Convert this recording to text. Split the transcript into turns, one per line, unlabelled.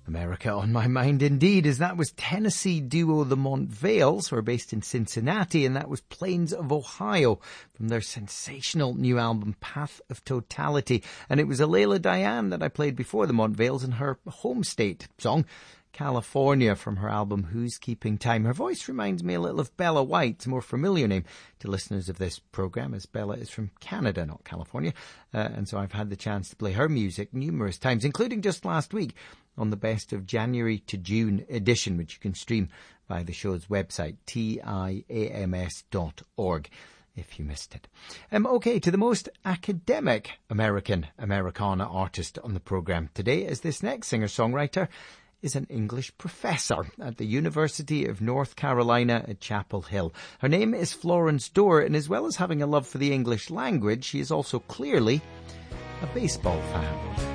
America on my mind indeed, as that was Tennessee duo the Montvales, who are based in Cincinnati, and that was Plains of Ohio from their sensational new album Path of Totality. And it was Alayla Diane that I played before the Montvales in her home state song California from her album Who's Keeping Time. Her voice reminds me a little of Bella White, a more familiar name to listeners of this programme, as Bella is from Canada, not California. And so I've had the chance to play her music numerous times, including just last week on the Best of January to June edition, which you can stream via the show's website, tiams.org, if you missed it. OK, to the most academic Americana artist on the programme today, as this next singer-songwriter is an English professor at the University of North Carolina at Chapel Hill. Her name is Florence Dorr, and as well as having a love for the English language, she is also clearly a baseball fan.